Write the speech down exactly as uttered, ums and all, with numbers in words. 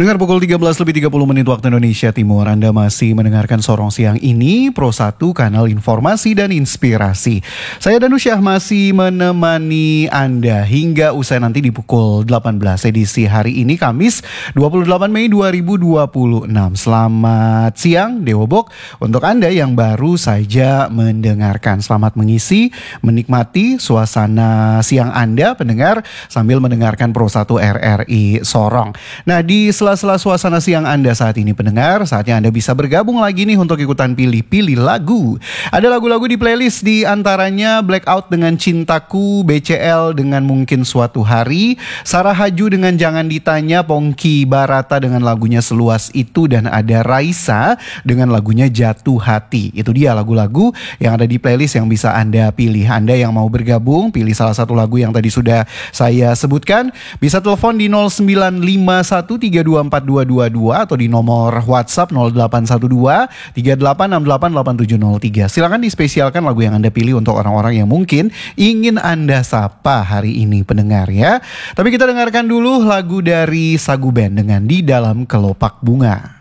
Pendengar pukul tiga belas lebih tiga puluh menit waktu Indonesia Timur, Anda masih mendengarkan Sorong Siang ini, Pro satu, kanal informasi dan inspirasi. Saya Danu Syah masih menemani Anda hingga usai nanti di pukul delapan belas edisi hari ini, Kamis dua puluh delapan Mei dua ribu dua puluh enam. Selamat siang, Dewobok, untuk Anda yang baru saja mendengarkan. Selamat mengisi, menikmati suasana siang Anda, pendengar, sambil mendengarkan Pro satu R R I Sorong. Nah, di sela-sela suasana siang Anda saat ini, pendengar, saatnya Anda bisa bergabung lagi nih untuk ikutan pilih-pilih lagu. Ada lagu-lagu di playlist, di antaranya Blackout dengan Cintaku, B C L dengan Mungkin Suatu Hari, Sarah Haju dengan Jangan Ditanya, Pongki Barata dengan lagunya Seluas Itu, dan ada Raisa dengan lagunya Jatuh Hati. Itu dia lagu-lagu yang ada di playlist yang bisa Anda pilih. Anda yang mau bergabung, pilih salah satu lagu yang tadi sudah saya sebutkan, bisa telepon di nol sembilan lima satu tiga dua empat dua dua dua atau di nomor WhatsApp nol delapan satu dua tiga delapan enam delapan delapan tujuh nol tiga. Silakan dispesialkan lagu yang Anda pilih untuk orang-orang yang mungkin ingin Anda sapa hari ini, pendengar ya. Tapi kita dengarkan dulu lagu dari Sagu Band dengan Di Dalam Kelopak Bunga.